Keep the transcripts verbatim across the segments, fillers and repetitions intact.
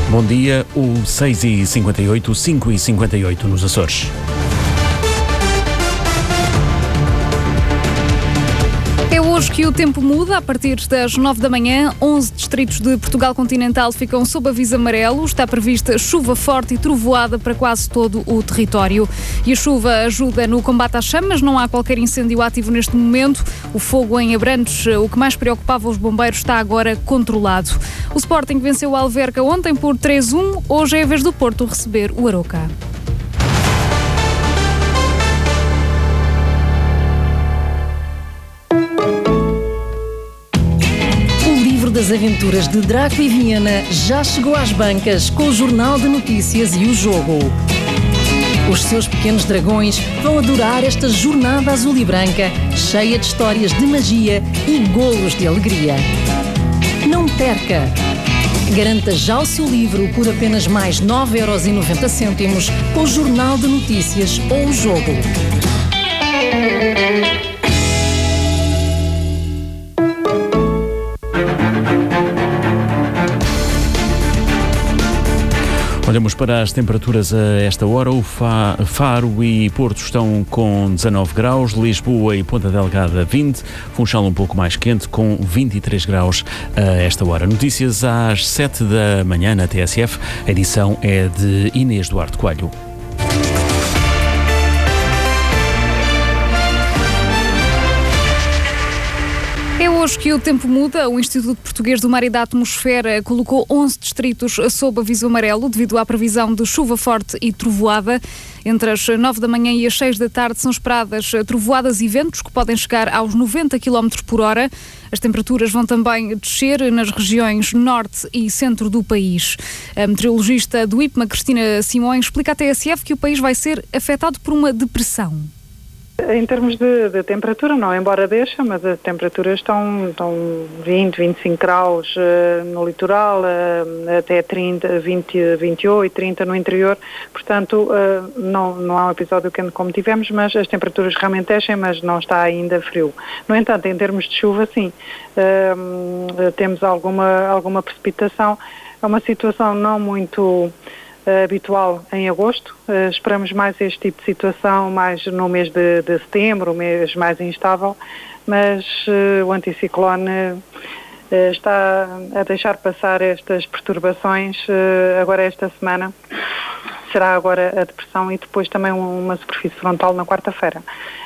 Bom dia, o seis e cinquenta e oito, cinco e cinquenta e oito nos Açores. É hoje que o tempo muda. A partir das nove da manhã, onze distritos de Portugal continental ficam sob aviso amarelo. Está prevista chuva forte e trovoada para quase todo o território. E a chuva ajuda no combate às chamas. Não há qualquer incêndio ativo neste momento. O fogo em Abrantes, o que mais preocupava os bombeiros, está agora controlado. O Sporting venceu o Alverca ontem por três a um. Hoje é a vez do Porto receber o Aroca. Das aventuras de Draco e Viana já chegou às bancas com o Jornal de Notícias e o Jogo. Os seus pequenos dragões vão adorar esta jornada azul e branca, cheia de histórias de magia e golos de alegria. Não perca! Garanta já o seu livro por apenas mais nove euros e noventa cêntimos com o Jornal de Notícias ou o Jogo. Olhamos para as temperaturas a esta hora. O Faro e Porto estão com dezanove graus, Lisboa e Ponta Delgada vinte, Funchal um pouco mais quente com vinte e três graus a esta hora. Notícias às sete da manhã na T S F. A edição é de Inês Duarte Coelho. É hoje que o tempo muda. O Instituto Português do Mar e da Atmosfera colocou onze distritos sob aviso amarelo devido à previsão de chuva forte e trovoada. Entre as nove da manhã e as seis da tarde são esperadas trovoadas e ventos que podem chegar aos noventa quilómetros por hora. As temperaturas vão também descer nas regiões norte e centro do país. A meteorologista do I P M A, Cristina Simões, explica à T S F que o país vai ser afetado por uma depressão. Em termos de, de temperatura, não, embora deixa, mas as temperaturas estão, estão vinte, vinte e cinco graus uh, no litoral, uh, até trinta, vinte, vinte e oito, trinta no interior, portanto uh, não, não há um episódio quente como tivemos, mas as temperaturas realmente descem, mas não está ainda frio. No entanto, em termos de chuva, sim, uh, temos alguma, alguma precipitação, é uma situação não muito habitual em agosto. Uh, esperamos mais este tipo de situação mais no mês de, de setembro, o mês mais instável, mas uh, o anticiclone uh, está a deixar passar estas perturbações uh, agora esta semana. Será agora a depressão e depois também uma superfície frontal na quarta-feira.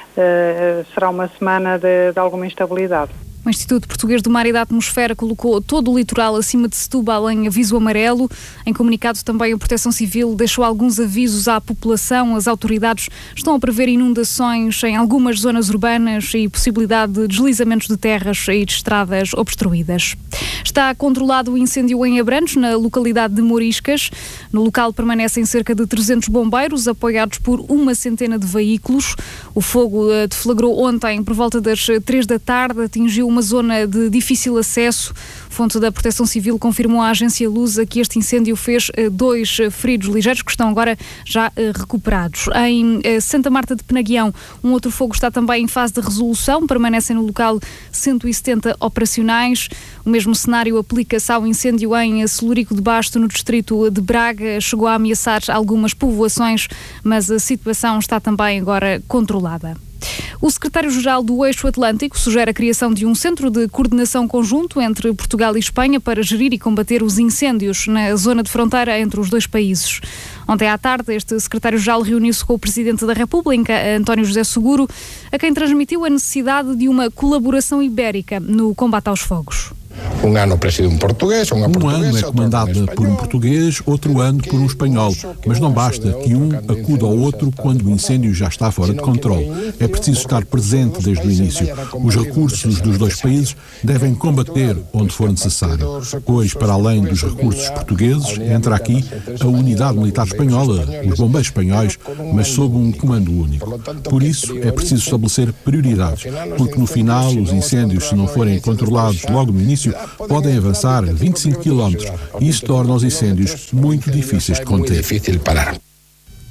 Uh, será uma semana de, de alguma instabilidade. O Instituto Português do Mar e da Atmosfera colocou todo o litoral acima de Setúbal em aviso amarelo. Em comunicado também a Proteção Civil deixou alguns avisos à população. As autoridades estão a prever inundações em algumas zonas urbanas e possibilidade de deslizamentos de terras e de estradas obstruídas. Está controlado o incêndio em Abrantes, na localidade de Moriscas. No local permanecem cerca de trezentos bombeiros, apoiados por uma centena de veículos. O fogo deflagrou ontem por volta das três da tarde, atingiu uma zona de difícil acesso. Fonte da Proteção Civil confirmou à agência Lusa que este incêndio fez dois feridos ligeiros que estão agora já recuperados. Em Santa Marta de Penaguião, um outro fogo está também em fase de resolução. Permanecem no local cento e setenta operacionais. O mesmo cenário aplica-se ao incêndio em Celurico de Basto, no distrito de Braga. Chegou a ameaçar algumas povoações, mas a situação está também agora controlada. O secretário-geral do Eixo Atlântico sugere a criação de um centro de coordenação conjunto entre Portugal e Espanha para gerir e combater os incêndios na zona de fronteira entre os dois países. Ontem à tarde, este secretário-geral reuniu-se com o Presidente da República, António José Seguro, a quem transmitiu a necessidade de uma colaboração ibérica no combate aos fogos. Um ano preside um português, uma Um ano é comandado por um português, outro ano por um espanhol. Mas não basta que um acuda ao outro quando o incêndio já está fora de controle. É preciso estar presente desde o início. Os recursos dos dois países devem combater onde for necessário. Pois, para além dos recursos portugueses, entra aqui a unidade militar espanhola, os bombeiros espanhóis, mas sob um comando único. Por isso, é preciso estabelecer prioridades, porque no final, os incêndios, se não forem controlados logo no início, podem avançar vinte e cinco quilómetros e isso torna os incêndios muito difíceis de conter.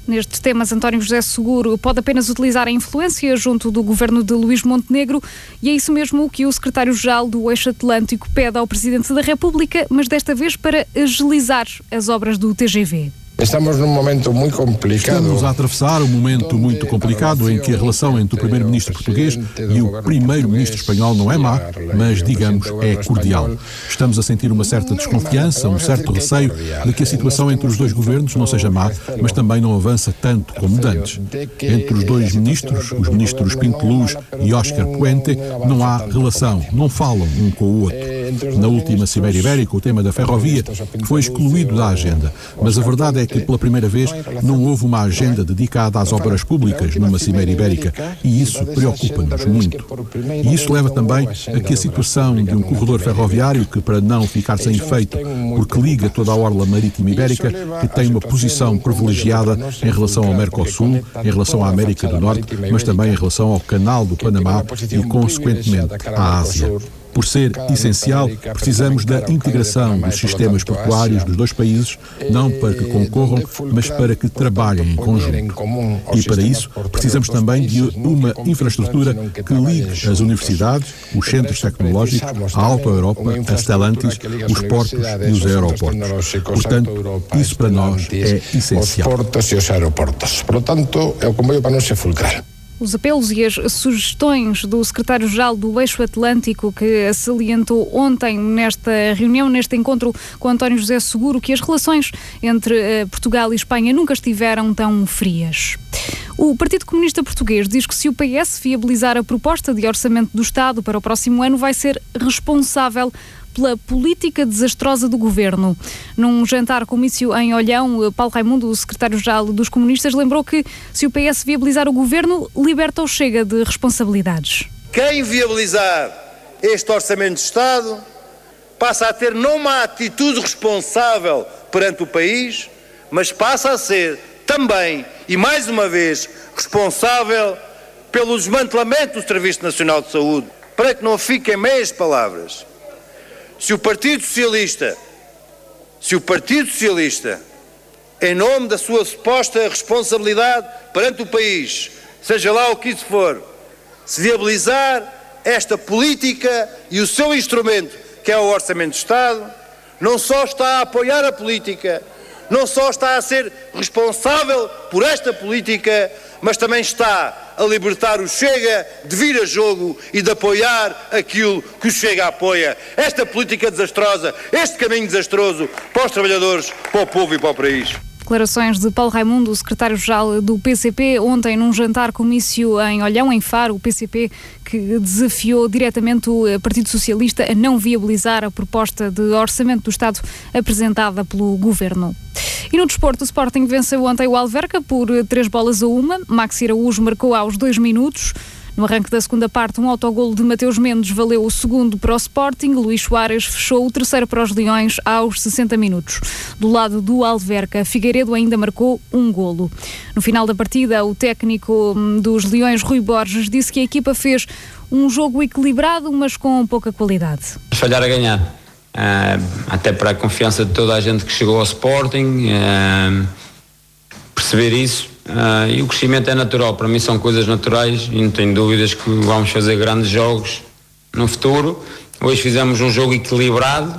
Nestes temas, António José Seguro pode apenas utilizar a influência junto do governo de Luís Montenegro e é isso mesmo que o secretário-geral do Eixo Atlântico pede ao Presidente da República, mas desta vez para agilizar as obras do T G V. Estamos num momento muito complicado. Estamos a atravessar um momento muito complicado em que a relação entre o primeiro-ministro português e o primeiro-ministro espanhol não é má, mas, digamos, é cordial. Estamos a sentir uma certa desconfiança, um certo receio de que a situação entre os dois governos não seja má, mas também não avança tanto como antes. Entre os dois ministros, os ministros Pinto Luz e Óscar Puente, não há relação, não falam um com o outro. Na última Cimeira Ibérica, o tema da ferrovia foi excluído da agenda, mas a verdade é que pela primeira vez não houve uma agenda dedicada às obras públicas numa Cimeira Ibérica e isso preocupa-nos muito. E isso leva também a que a situação de um corredor ferroviário que, para não ficar sem efeito, porque liga toda a orla marítima ibérica, que tem uma posição privilegiada em relação ao Mercosul, em relação à América do Norte, mas também em relação ao Canal do Panamá e, consequentemente, à Ásia. Por ser essencial, precisamos da integração dos sistemas portuários dos dois países, não para que concorram, mas para que trabalhem em conjunto. E para isso, precisamos também de uma infraestrutura que ligue as universidades, os centros tecnológicos, a Alta Europa, a Stellantis, os portos e os aeroportos. Portanto, isso para nós é essencial. Os portos e os aeroportos. Portanto, é o comboio para nós é fulcral. Os apelos e as sugestões do secretário-geral do Eixo Atlântico, que salientou ontem nesta reunião, neste encontro com António José Seguro, que as relações entre uh, Portugal e Espanha nunca estiveram tão frias. O Partido Comunista Português diz que se o P S viabilizar a proposta de orçamento do Estado para o próximo ano, vai ser responsável pela política desastrosa do governo. Num jantar comício em Olhão, Paulo Raimundo, o secretário-geral dos comunistas, lembrou que se o P S viabilizar o governo, liberta o Chega de responsabilidades. Quem viabilizar este orçamento de Estado passa a ter não uma atitude responsável perante o país, mas passa a ser também, e mais uma vez, responsável pelo desmantelamento do Serviço Nacional de Saúde. Para que não fiquem meias palavras, se o Partido Socialista, se o Partido Socialista, em nome da sua suposta responsabilidade perante o país, seja lá o que isso for, se viabilizar esta política e o seu instrumento, que é o Orçamento de Estado, não só está a apoiar a política, não só está a ser responsável por esta política, mas também está a libertar o Chega de vir a jogo e de apoiar aquilo que o Chega apoia. Esta política desastrosa, este caminho desastroso para os trabalhadores, para o povo e para o país. Declarações de Paulo Raimundo, o secretário-geral do P C P, ontem num jantar comício em Olhão, em Faro, o P C P que desafiou diretamente o Partido Socialista a não viabilizar a proposta de orçamento do Estado apresentada pelo Governo. E no desporto, o Sporting venceu ontem o Alverca por três bolas a uma. Maxi Araújo marcou aos dois minutos. No arranque da segunda parte, um autogolo de Mateus Mendes valeu o segundo para o Sporting. Luís Soares fechou o terceiro para os Leões aos sessenta minutos. Do lado do Alverca, Figueiredo ainda marcou um golo. No final da partida, o técnico dos Leões, Rui Borges, disse que a equipa fez um jogo equilibrado, mas com pouca qualidade. Falhar a ganhar. Uh, até para a confiança de toda a gente que chegou ao Sporting, uh, perceber isso, uh, e o crescimento é natural, para mim são coisas naturais e não tenho dúvidas que vamos fazer grandes jogos no futuro. Hoje fizemos um jogo equilibrado,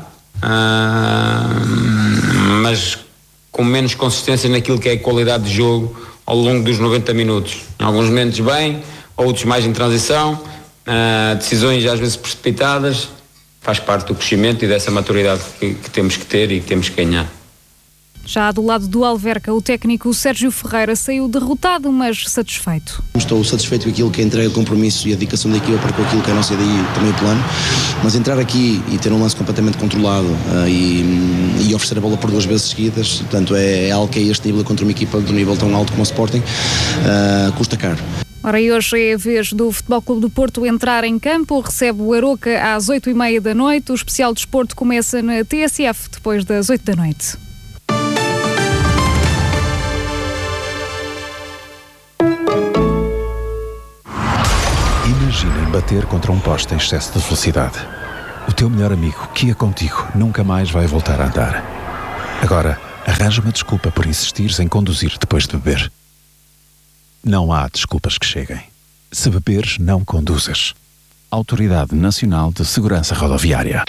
uh, mas com menos consistência naquilo que é a qualidade de jogo ao longo dos noventa minutos, em alguns momentos bem, outros mais em transição, uh, decisões às vezes precipitadas. Faz parte do crescimento e dessa maturidade que, que temos que ter e que temos que ganhar. Já do lado do Alverca, o técnico Sérgio Ferreira saiu derrotado, mas satisfeito. Estou satisfeito com aquilo que é a entrega, o compromisso e a dedicação da equipa para com aquilo que é a nossa ideia e também o plano, mas entrar aqui e ter um lance completamente controlado uh, e, e oferecer a bola por duas vezes seguidas, portanto é, é algo que é este nível contra uma equipa de um nível tão alto como o Sporting, uh, custa caro. Ora, e hoje é a vez do Futebol Clube do Porto entrar em campo, recebe o Aroca às oito e meia da noite. O especial desporto começa na T S F depois das oito da noite. Imaginem bater contra um poste em excesso de velocidade. O teu melhor amigo, que ia contigo, nunca mais vai voltar a andar. Agora, Arranja uma desculpa por insistires em conduzir depois de beber. Não há desculpas que cheguem. Se beberes, não conduzas. Autoridade Nacional de Segurança Rodoviária.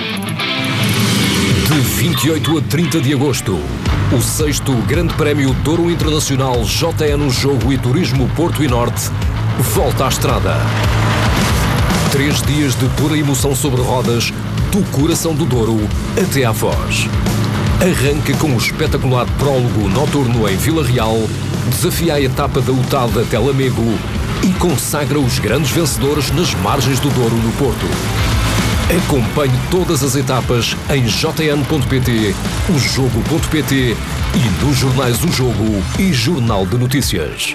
De vinte e oito a trinta de agosto, o sexto Grande Prémio Douro Internacional J N Jogo e Turismo Porto e Norte volta à estrada. Três dias de pura emoção sobre rodas, do coração do Douro até à Foz. Arranca com o espetacular prólogo noturno em Vila Real, desafia a etapa da U T A D até Lamego e consagra os grandes vencedores nas margens do Douro no Porto. Acompanhe todas as etapas em j n ponto p t, o jogo ponto p t e nos jornais O Jogo e Jornal de Notícias.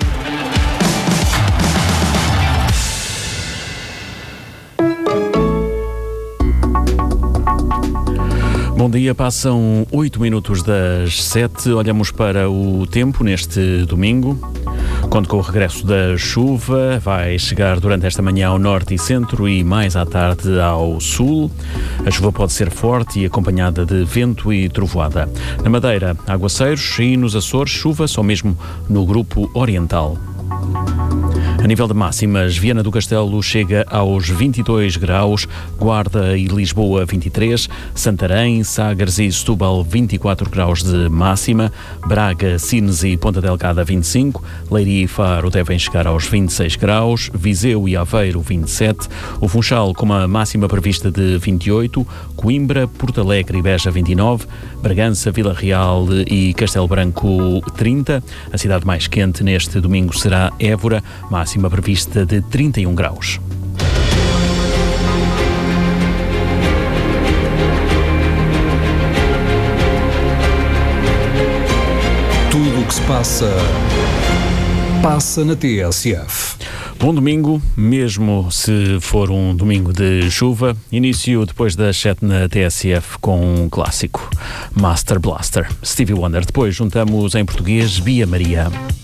Bom dia, passam oito minutos das sete. Olhamos para o tempo neste domingo. Conto com o regresso da chuva, vai chegar durante esta manhã ao norte e centro e mais à tarde ao sul. A chuva pode ser forte e acompanhada de vento e trovoada. Na Madeira, aguaceiros e nos Açores, chuva só mesmo no grupo oriental. A nível de máximas, Viana do Castelo chega aos vinte e dois graus, Guarda e Lisboa vinte e três, Santarém, Sagres e Setúbal vinte e quatro graus de máxima, Braga, Sines e Ponta Delgada vinte e cinco, Leiria e Faro devem chegar aos vinte e seis graus, Viseu e Aveiro vinte e sete, o Funchal com uma máxima prevista de vinte e oito, Coimbra, Porto Alegre e Beja vinte e nove, Bragança, Vila Real e Castelo Branco trinta, a cidade mais quente neste domingo será Évora, máxima máxima prevista de trinta e um graus. Tudo o que se passa, passa na T S F. Bom domingo, mesmo se for um domingo de chuva, início depois das sete na T S F com um clássico, Master Blaster, Stevie Wonder. Depois juntamos em português Bia Maria.